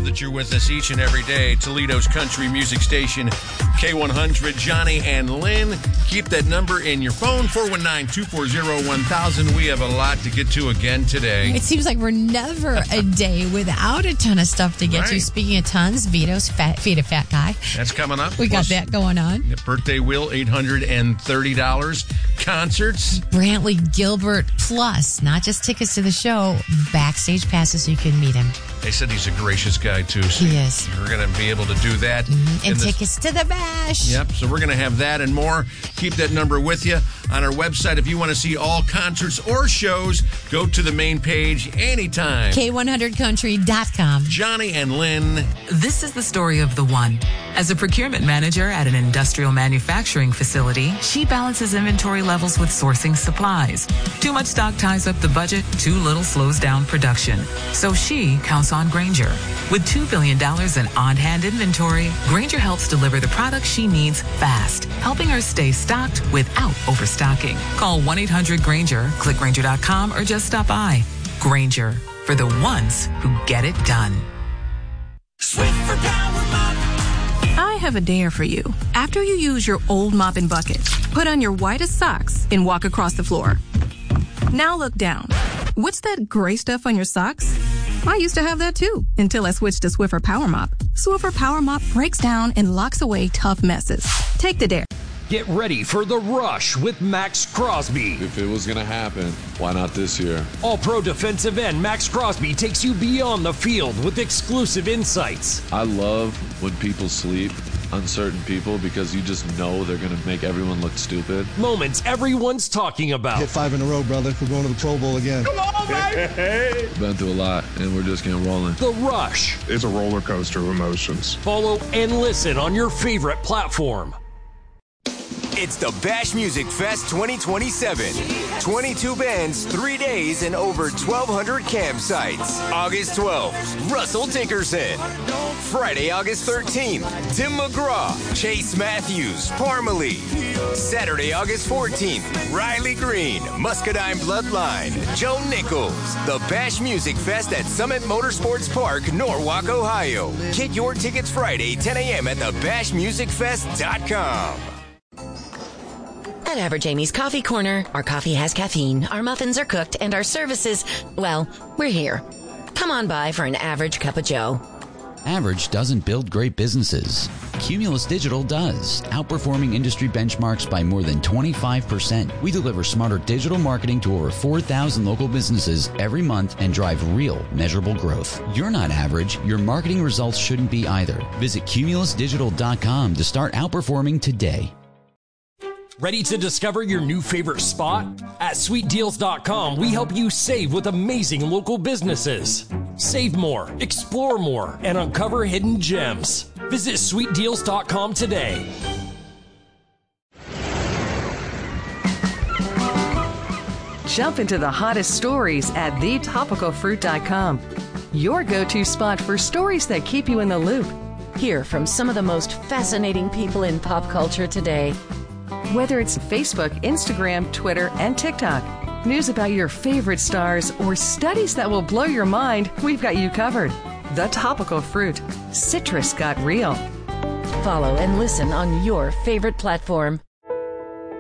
love that you're with us each and every day. Toledo's country music station, K100, Johnny and Lynn. Keep that number in your phone, 419-240-1000. We have a lot to get to again today. It seems like we're never a day without a ton of stuff to get to. Speaking of tons, Vito's Feed a Fat Guy. That's coming up. We got that going on. The birthday wheel, $830. Concerts. Brantley Gilbert Plus, not just tickets to the show, backstage passes so you can meet him. They said he's a gracious guy, too. So he is. We're going to be able to do that. And tickets to the Bash. Yep, so we're going to have that and more. Keep that number with you on our website. If you want to see all concerts or shows, go to the main page anytime. K100country.com. Johnny and Lynn. This is the story of the one. As a procurement manager at an industrial manufacturing facility, she balances inventory levels with sourcing supplies. Too much stock ties up the budget, too little slows down production. So she counts on Grainger. With $2 billion in on-hand inventory, Grainger helps deliver the products she needs fast, helping her stay stocked without overstocking. Call 1-800-GRAINGER, click Grainger.com, or just stop by. Grainger, for the ones who get it done. Swiffer Power Mop. I have a dare for you. After you use your old mop and bucket, put on your whitest socks and walk across the floor. Now look down. What's that gray stuff on your socks? I used to have that too, until I switched to Swiffer Power Mop. Swiffer Power Mop breaks down and locks away tough messes. Take the dare. Get ready for The Rush with Max Crosby. If it was going to happen, why not this year? All-pro defensive end Max Crosby takes you beyond the field with exclusive insights. I love when people sleep on certain people because you just know they're going to make everyone look stupid. Moments everyone's talking about. Hit 5 in a row, brother. We're going to the Pro Bowl again. Come on, baby! Been through a lot, and we're just getting rolling. The Rush. It's a roller coaster of emotions. Follow and listen on your favorite platform. It's the Bash Music Fest 2027. 22 bands, 3 days, and over 1,200 campsites. August 12th, Russell Dickerson. Friday, August 13th, Tim McGraw, Chase Matthews, Parmalee. Saturday, August 14th, Riley Green, Muscadine Bloodline, Joe Nichols. The Bash Music Fest at Summit Motorsports Park, Norwalk, Ohio. Get your tickets Friday, 10 a.m. at thebashmusicfest.com. At Average Amy's Coffee Corner, our coffee has caffeine, our muffins are cooked, and our services, well, we're here. Come on by for an average cup of joe. Average doesn't build great businesses. Cumulus Digital does, outperforming industry benchmarks by more than 25%. We deliver smarter digital marketing to over 4,000 local businesses every month and drive real, measurable growth. You're not average. Your marketing results shouldn't be either. Visit cumulusdigital.com to start outperforming today. Ready to discover your new favorite spot? At sweetdeals.com, we help you save with amazing local businesses. Save more, explore more, and uncover hidden gems. Visit sweetdeals.com today. Jump into the hottest stories at thetopicalfruit.com. Your go-to spot for stories that keep you in the loop. Hear from some of the most fascinating people in pop culture today. Whether it's Facebook, Instagram, Twitter, and TikTok, news about your favorite stars, or studies that will blow your mind, we've got you covered. The Topical Fruit. Citrus got real. Follow and listen on your favorite platform.